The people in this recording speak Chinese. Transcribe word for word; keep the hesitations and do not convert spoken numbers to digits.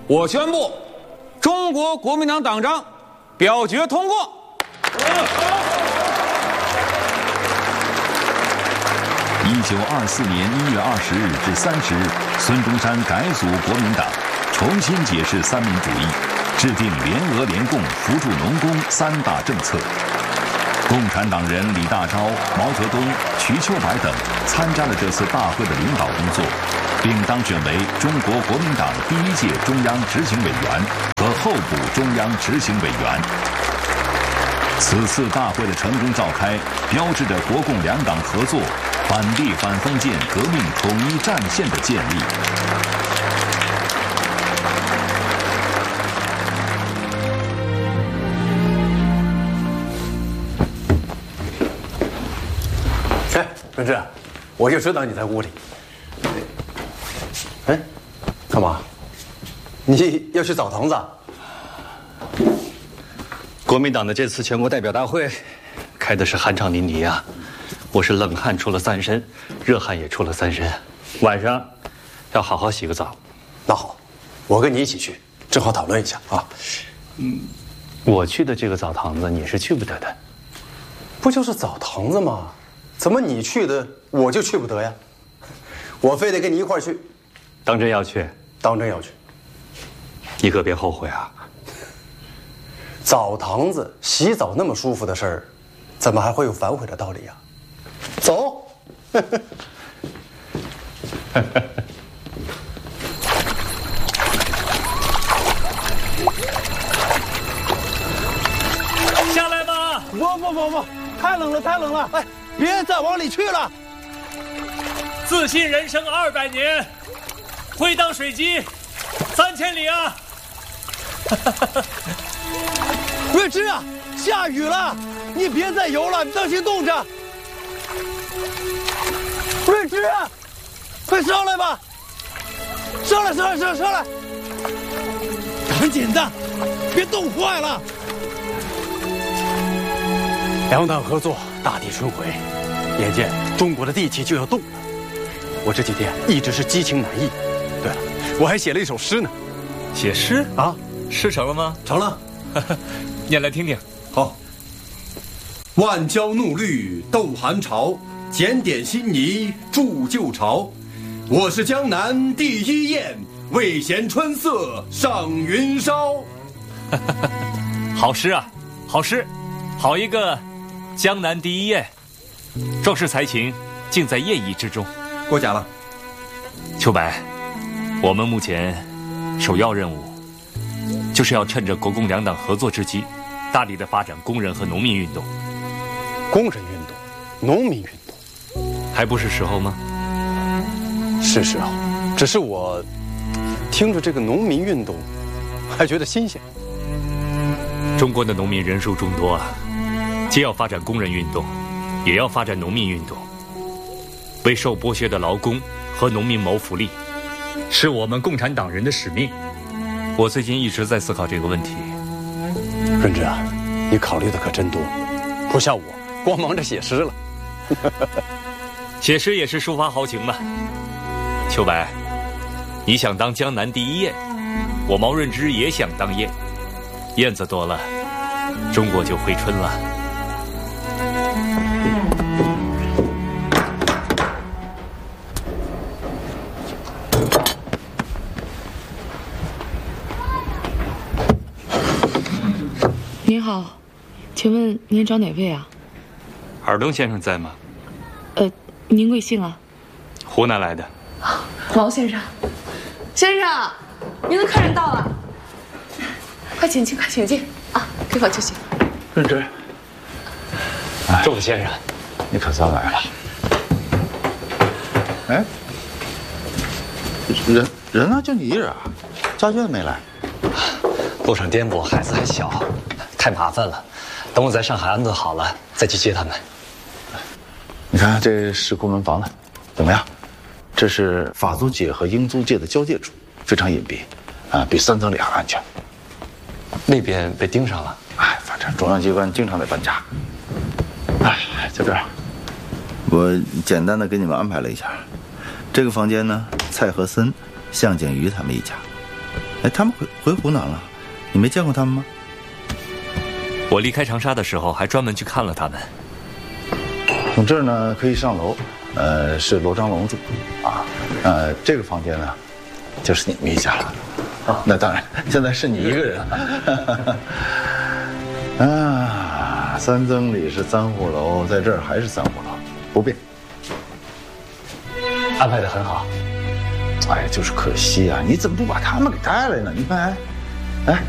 我宣布，中国国民党党章表决通过。 一九二四年一月二十日至三十日，孙中山改组国民党，重新解释三民主义，制定联俄联共、扶助农工三大政策。共产党人李大钊、毛泽东、瞿秋白等参加了这次大会的领导工作，并当选为中国国民党第一届中央执行委员和候补中央执行委员。此次大会的成功召开，标志着国共两党合作、反帝反封建革命统一战线的建立。 哎，润之，我就知道你在屋里。哎，干嘛？你要去澡堂子？ 国民党的这次全国代表大会，开的是酣畅淋漓啊！我是冷汗出了三身，热汗也出了三身。晚上要好好洗个澡。 那好，我跟你一起去，正好讨论一下啊。 嗯，我去的这个澡堂子你是去不得的。 不就是澡堂子吗？怎么你去的我就去不得呀？我非得跟你一块儿去。 当真要去？ 当真要去。 你可别后悔啊！ 澡堂子洗澡那么舒服的事儿，怎么还会有反悔的道理呀？走。 下来吧！ 不不不不，太冷了太冷了！哎，别再往里去了。 自信人生二百年，会当水鸡三千里啊！ 瑞芝啊，下雨了，你别再游了，你当心冻着。瑞芝，快上来吧！上来上来上来上来！赶紧的，别冻坏了。 两党合作，大地春回，眼见中国的地气就要动了。我这几天一直是激情难抑。对了，我还写了一首诗呢。 写诗啊？ 诗成了吗？ 成了。 念来听听。 好。万椒怒绿斗寒潮，检点新泥铸旧巢。我是江南第一雁，未嫌春色上云梢。 好诗啊，好诗，好一个江南第一雁，壮士才情尽在谚语之中。 过奖了。 秋白，我们目前首要任务就是要趁着国共两党合作之机，大力的发展工人和农民运动。 工人运动，农民运动， 还不是时候吗？ 是时候，只是我听着这个农民运动，还觉得新鲜。 中国的农民人数众多啊，既要发展工人运动，也要发展农民运动，为受剥削的劳工和农民谋福利，是我们共产党人的使命。我最近一直在思考这个问题。 润之啊，你考虑的可真多，不像我光忙着写诗了。 写诗也是抒发豪情嘛。秋白，你想当江南第一雁，我毛润之也想当雁，燕子多了，中国就回春了。 您好，请问您找哪位啊？ 尔东先生在吗？ 呃，您贵姓啊？ 湖南来的。 毛先生，先生，您的客人到了，快请进，快请进啊，这会儿就行。 润之，周子先生，你可算来了。 哎，人人呢？就你一人啊？家眷没来？ 路上颠簸，孩子还小，太麻烦了。等我在上海安顿好了，再去接他们。 你看这石库门房呢，怎么样？这是法租界和英租界的交界处，非常隐蔽，啊，比三层里还安全。 那边被盯上了。 哎，反正中央机关经常得搬家。哎，就这样，我简单的给你们安排了一下。这个房间呢，蔡和森、向景瑜他们一家。 哎，他们回回湖南了，你没见过他们吗？ 我离开长沙的时候，还专门去看了他们。 从这儿呢可以上楼，呃，是罗章龙住，啊，呃，这个房间呢，就是你们一家了。啊，那当然，现在是你一个人了。啊，三增里是三户楼，在这儿还是三户楼，不变。 安排得很好。 哎，就是可惜啊，你怎么不把他们给带来呢？你看，哎。